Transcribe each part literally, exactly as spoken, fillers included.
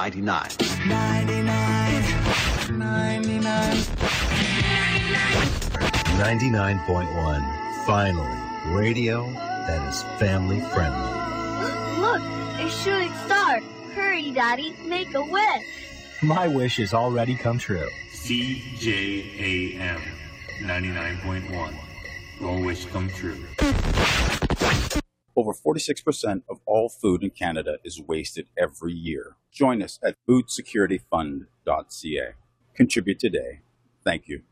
ninety-nine. ninety-nine. ninety-nine. ninety-nine point one. Finally, radio that is family friendly. Look, a shooting star. Hurry, Daddy, make a wish. My wish has already come true. C J A M ninety-nine point one. Your wish come true. Over forty-six percent of all food in Canada is wasted every year. Join us at food security fund dot c a. Contribute today. Thank you.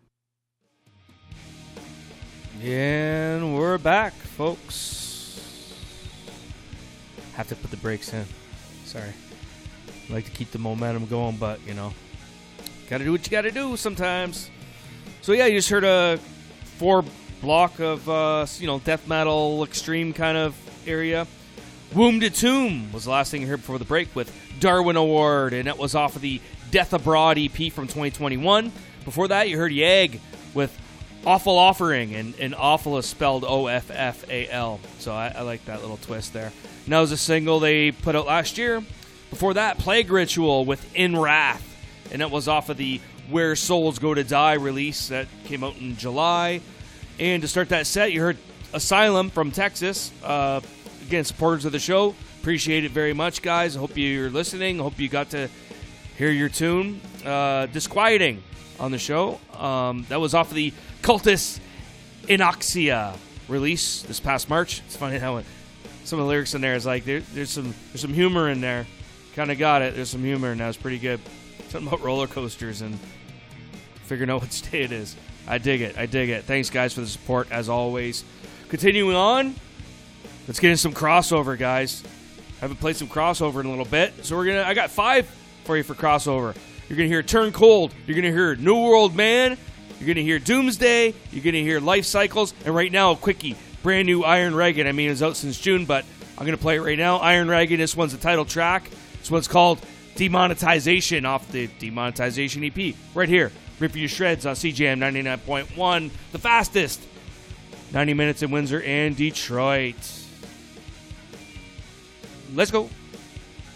And we're back, folks. Have to put the brakes in. Sorry. I like to keep the momentum going, but, you know, gotta do what you gotta do sometimes. So, yeah, you just heard a four block of, uh, you know, death metal, extreme kind of area. Womb to Tomb was the last thing you heard before the break with Darwin Award, and it was off of the Death Abroad E P from twenty twenty-one. Before that, you heard Yag with Awful Offering, and, and Awful is spelled O F F A L. So I, I like that little twist there. And that was a single they put out last year. Before that, Plague Ritual with In Wrath, and it was off of the Where Souls Go to Die release that came out in July. And to start that set, you heard Asylum from Texas. Uh, again, supporters of the show, appreciate it very much, guys. I hope you're listening. I hope you got to hear your tune. Uh, Disquieting on the show. Um, that was off of the Cultus Inoxia release this past March. It's funny how it, some of the lyrics in there is like there, there's some there's some humor in there. Kind of got it. There's some humor in that. It's pretty good. Something about roller coasters and figuring out what day it is. I dig it. I dig it. Thanks, guys, for the support as always. Continuing on, let's get in some crossover, guys. Haven't played some crossover in a little bit, so we're gonna. I got five for you for crossover. You're gonna hear Turn Cold. You're gonna hear New World Man. You're going to hear Doomsday. You're going to hear Life Cycles. And right now, a quickie. Brand new Iron Reagan. I mean, it's out since June, but I'm going to play it right now. Iron Reagan. This one's the title track. This one's called Demonetization off the Demonetization E P. Right here. Rip You Shreds on C J M ninety-nine point one. The fastest. ninety minutes in Windsor and Detroit. Let's go.